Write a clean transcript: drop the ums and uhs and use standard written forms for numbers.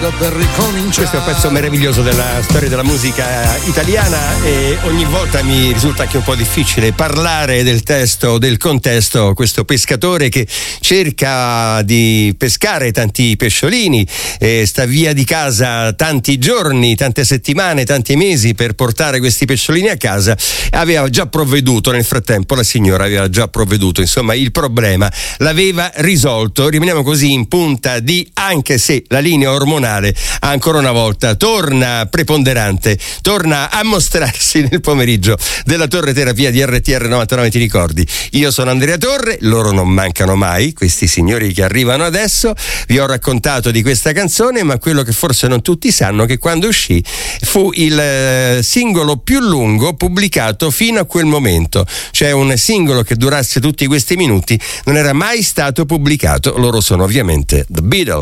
Questo è un pezzo meraviglioso della storia della musica italiana e ogni volta mi risulta anche un po' difficile parlare del testo, del contesto. Questo pescatore che cerca di pescare tanti pesciolini, sta via di casa tanti giorni, tante settimane, tanti mesi per portare questi pesciolini a casa. Aveva già provveduto nel frattempo, la signora aveva già provveduto, insomma il problema l'aveva risolto. Rimaniamo così in punta di, anche se la linea ormonale ancora una volta torna preponderante, torna a mostrarsi nel pomeriggio della Torre Terapia di RTR 99. Ti ricordi? Io sono Andrea Torre, loro non mancano mai, questi signori che arrivano adesso. Vi ho raccontato di questa canzone, ma quello che forse non tutti sanno è che quando uscì fu il singolo più lungo pubblicato fino a quel momento. Cioè un singolo che durasse tutti questi minuti non era mai stato pubblicato. Loro sono ovviamente The Beatles.